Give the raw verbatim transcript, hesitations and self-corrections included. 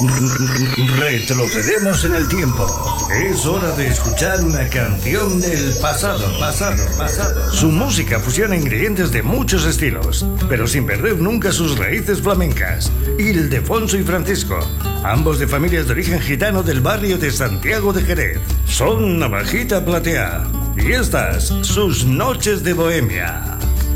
Retrocedemos en el tiempo. Es hora de escuchar una canción del pasado, pasado, pasado. Su música fusiona ingredientes de muchos estilos, pero sin perder nunca sus raíces flamencas. Ildefonso y Francisco, ambos de familias de origen gitano del barrio de Santiago de Jerez, son Navajita Platea. Y estas, sus noches de bohemia.